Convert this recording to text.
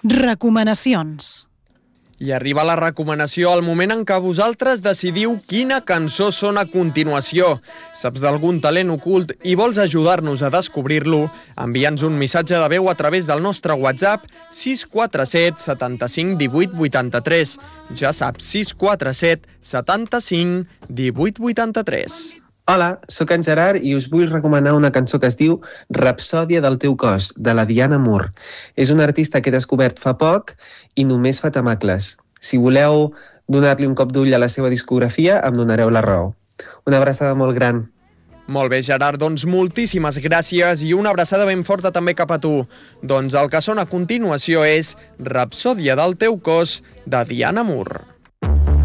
Recomanacions. I arriba la recomanació al moment en què vosaltres decidiu quina cançó sona a continuació. Saps d'algun talent ocult i vols ajudar-nos a descobrir-lo? Envia'ns un missatge de veu a través del nostre WhatsApp 647 75 18 83. Ja saps, 647 75 18 83. Hola, sóc en Gerard i us vull recomanar una cançó que es diu Rapsòdia del teu cos, de la Diana Moore. És una artista que he descobert fa poc i només fa temacles. Si voleu donar-li un cop d'ull a la seva discografia, em donareu la raó. Una abraçada molt gran. Molt bé, Gerard, doncs moltíssimes gràcies i una abraçada ben forta també cap a tu. Doncs el que sona a continuació és Rapsòdia del teu cos, de Diana Moore.